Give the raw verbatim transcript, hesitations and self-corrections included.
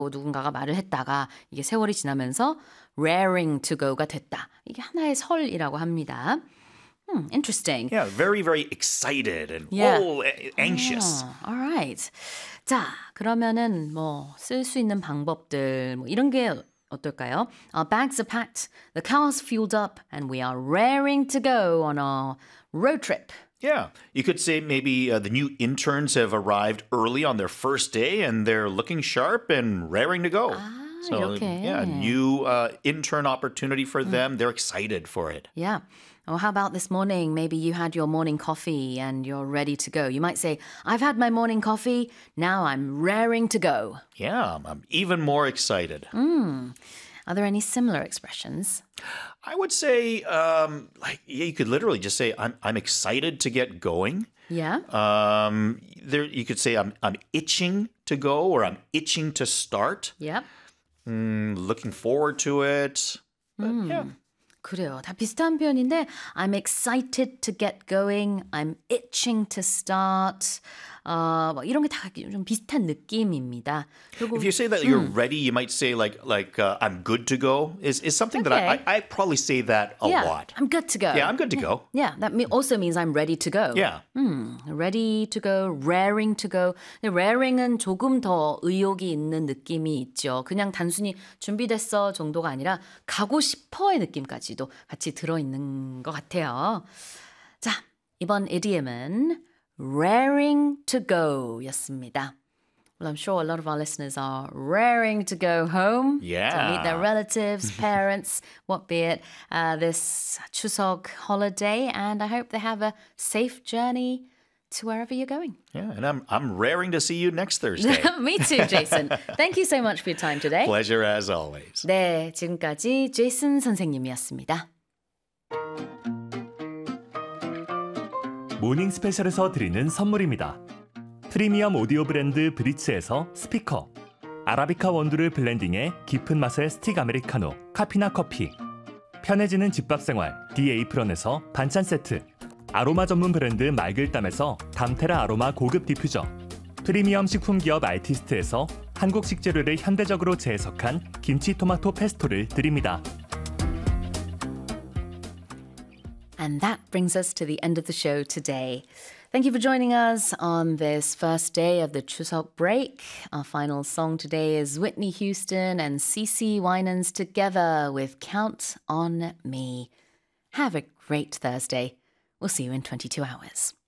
누군가가 말을 했다가 이게 세월이 지나면서 raring to go가 됐다. 이게 하나의 설이라고 합니다. Hmm, interesting. Yeah, very, very excited and Yeah. oh, anxious. Oh, all right. 자, 그러면은 뭐 쓸 수 있는 방법들 뭐 이런 게 어떨까요? Our bags are packed, the car's fueled up, and we are raring to go on our road trip. Yeah, you could say maybe uh, the new interns have arrived early on their first day and they're looking sharp and raring to go. 아, so, 이렇게. yeah, new uh, intern opportunity for them. They're excited for it. Yeah. Or how about this morning? Maybe you had your morning coffee and you're ready to go. You might say, I've had my morning coffee. Now I'm raring to go. Yeah, I'm, I'm even more excited. Mm. Are there any similar expressions? I would say, um, like, yeah, you could literally just say, I'm, I'm excited to get going. Yeah. Um, there, you could say, I'm, I'm itching to go or I'm itching to start. Yep. Mm, looking forward to it. But, yeah. 그래요. 다 비슷한 표현인데 I'm excited to get going. I'm itching to start. 어, 뭐 이런 게 다 좀 비슷한 느낌입니다. 그리고 If you say that you're ready, you might say like like uh, I'm good to go. Is is something that I, Okay. I I probably say that a yeah, lot. I'm good to go. Yeah, I'm good to go. Yeah, that me- also means I'm ready to go. Yeah. 음, ready to go, raring to go. 근데 raring은 조금 더 의욕이 있는 느낌이 있죠. 그냥 단순히 준비됐어 정도가 아니라 가고 싶어의 느낌까지도 같이 들어있는 것 같아요. 자, 이번 idiom은 raring to go 였습니다. Well, I'm sure a lot of our listeners are raring to go home Yeah. to meet their relatives, parents, what be it, uh, this Chuseok holiday. And I hope they have a safe journey to wherever you're going. Yeah, and I'm I'm raring to see you next Thursday. Me too, Jason. Thank you so much for your time today. Pleasure as always. 네, 지금까지 제이슨 선생님이었습니다. 모닝 스페셜에서 드리는 선물입니다. 프리미엄 오디오 브랜드 브리츠에서 스피커, 아라비카 원두를 블렌딩해 깊은 맛의 스틱 아메리카노, 카피나 커피, 편해지는 집밥 생활 디에이 프런에서 반찬 세트, 아로마 전문 브랜드 말글담에서 담테라 아로마 고급 디퓨저, 프리미엄 식품 기업 알티스트에서 한국 식재료를 현대적으로 재해석한 김치 토마토 페스토를 드립니다. And that brings us to the end of the show today. Thank you for joining us on this first day of the Chuseok break. Our final song today is Whitney Houston and CeCe Winans together with Count on Me. Have a great Thursday. We'll see you in twenty-two hours.